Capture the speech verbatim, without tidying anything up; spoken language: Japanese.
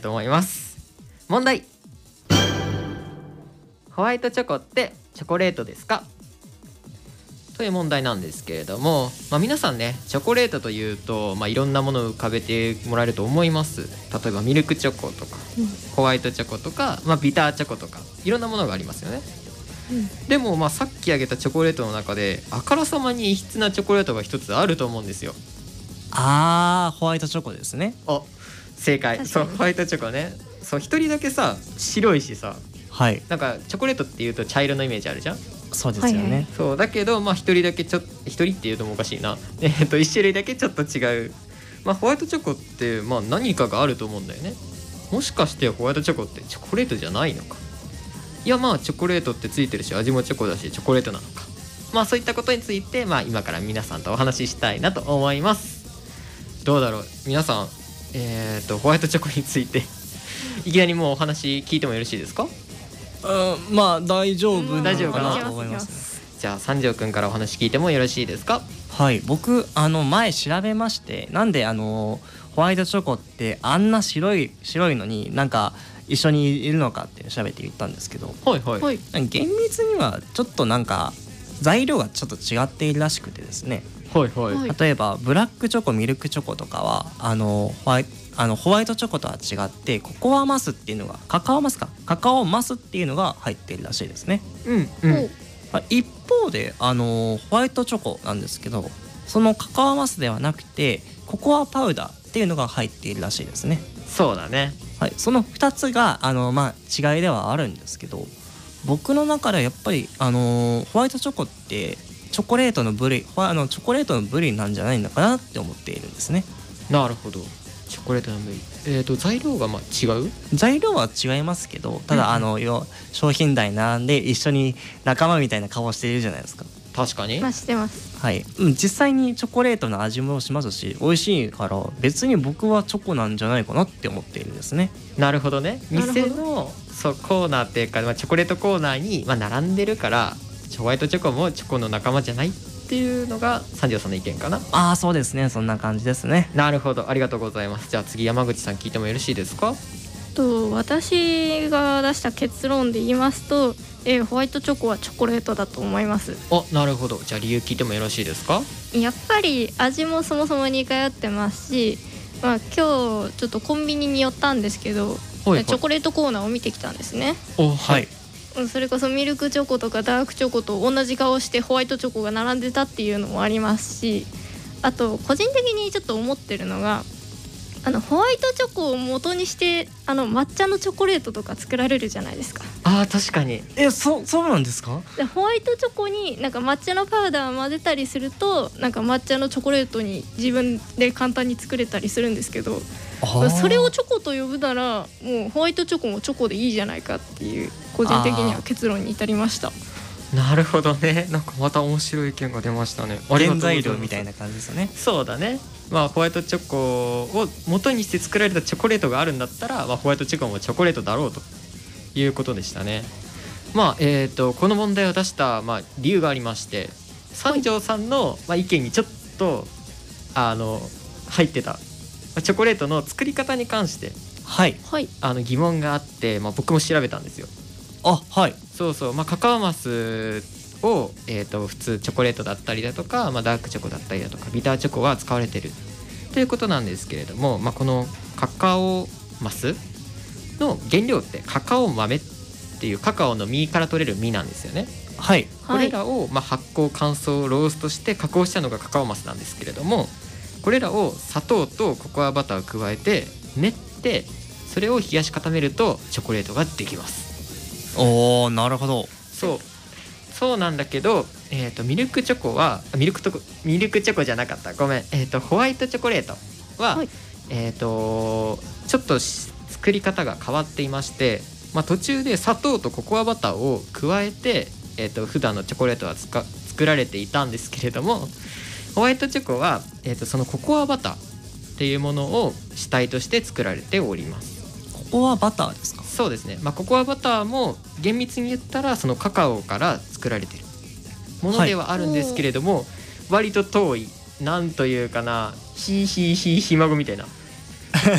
と思います。問題。ホワイトチョコってチョコレートですかという問題なんですけれども、まあ、皆さんねチョコレートというと、まあ、いろんなものを浮かべてもらえると思います。例えばミルクチョコとか、うん、ホワイトチョコとか、まあ、ビターチョコとかいろんなものがありますよね、うん、でもまあさっき挙げたチョコレートの中であからさまに異質なチョコレートが一つあると思うんですよ。 あーホワイトチョコですね。 お正解。そうホワイトチョコね。そう一人だけさ白いしさ、 はい、 なんかチョコレートっていうと茶色のイメージあるじゃん。 そうですよね、はいはい、 そうだけどまあ一人だけちょっと一人っていうともおかしいなえっと一種類だけちょっと違う、まあ、ホワイトチョコってまあ何かがあると思うんだよね。もしかしてホワイトチョコってチョコレートじゃないのか。いやまあチョコレートってついてるし味もチョコだしチョコレートなのか。まあそういったことについてまあ今から皆さんとお話ししたいなと思います。どうだろう皆さん、えーとホワイトチョコについていきなりもうお話聞いてもよろしいですか。 あまあ大丈夫大丈夫かなと思います、ね、 じゃあ三条くんからお話聞いてもよろしいですか。 はい、僕あの前調べまして、なんであのホワイトチョコってあんな白い白いのになんか一緒にいるのかって調べて言ったんですけど、 はいはい、 厳密にはちょっとなんか材料がちょっと違っているらしくてですね、 はいはい、 例えばブラックチョコミルクチョコとかはあのホワイトあのホワイトチョコとは違ってココアマスっていうのがカカオマスかカカオマスっていうのが入っているらしいですね。 うんうん、 一方であのホワイトチョコなんですけど、そのカカオマスではなくてココアパウダーっていうのが入っているらしいですね。 そうだね、 はい、そのふたつがあの、まあ、違いではあるんですけど、僕の中ではやっぱりあのホワイトチョコってチョコレートの部類あのチョコレートの部類なんじゃないのかなって思っているんですね。 なるほど。チョコレートの部位、えーと材料がまあ違う材料は違いますけど、ただ、うん、あのよ商品台並んで一緒に仲間みたいな顔しているじゃないですか。 確かに、 まあ、してます。 はい、うん、実際にチョコレートの味もしますし美味しいから別に僕はチョコなんじゃないかなって思っているんですね。 なるほどね。店のそうコーナーっていうか、まあ、チョコレートコーナーに、まあ、並んでるからホワイトチョコもチョコの仲間じゃないっていうのが三条さんの意見かな。 ああそうですね、そんな感じですね。 なるほど、ありがとうございます。じゃあ次山口さん聞いてもよろしいですか。 と私が出した結論で言いますと、えー、ホワイトチョコはチョコレートだと思います。 お、なるほど。じゃあ理由聞いてもよろしいですか。 やっぱり味もそもそも似通ってますし、まあ、今日ちょっとコンビニに寄ったんですけど、はいはい、チョコレートコーナーを見てきたんですね。 お、はい、 それこそミルクチョコとかダークチョコと同じ顔してホワイトチョコが並んでたっていうのもありますし、あと個人的にちょっと思ってるのが、あのホワイトチョコを元にしてあの抹茶のチョコレートとか作られるじゃないですか。 あー確かに。 え、そ、そうなんですか。 でホワイトチョコになんか抹茶のパウダーを混ぜたりすると、なんか抹茶のチョコレートに自分で簡単に作れたりするんですけど、それをチョコと呼ぶならもうホワイトチョコもチョコでいいじゃないかっていう個人的には結論に至りました。 なるほどね。なんかまた面白い意見が出ましたね。 原材料みたいな感じですよね。 そうだね。まあホワイトチョコを元にして作られたチョコレートがあるんだったら、まあ、ホワイトチョコもチョコレートだろうということでしたね。まあえーとこの問題を出した、まあ、理由がありまして、三条さんの、まあ、意見にちょっとあの入ってたチョコレートの作り方に関して、 はい、 あの疑問があって、まあ、僕も調べたんですよ。 あ、はい。 そうそう、まあ、カカオマスを、えー、と普通チョコレートだったりだとか、まあ、ダークチョコだったりだとかビターチョコは使われてるということなんですけれども、まあ、このカカオマスの原料ってカカオ豆っていうカカオの実から取れる実なんですよね。 はい、 これらを、まあ、発酵乾燥ローストして加工したのがカカオマスなんですけれども、これらを砂糖とココアバターを加えて練って、それを冷やし固めるとチョコレートができます。 おー、なるほど。 そうそうなんだけど、えー、とミルクチョコはミルクとミルクチョコじゃなかったごめん、えー、とホワイトチョコレートは、はい、えー、とちょっと作り方が変わっていまして、まあ、途中で砂糖とココアバターを加えて、えー、と普段のチョコレートはつか作られていたんですけれども、ホワイトチョコは、えー、とそのココアバターっていうものを主体として作られております。 ココアバターですか。 そうですね、まあ、ココアバターも厳密に言ったらそのカカオから作られているものではあるんですけれども、はい、割と遠い、なんというかな、ヒーヒーヒーひ孫みたいな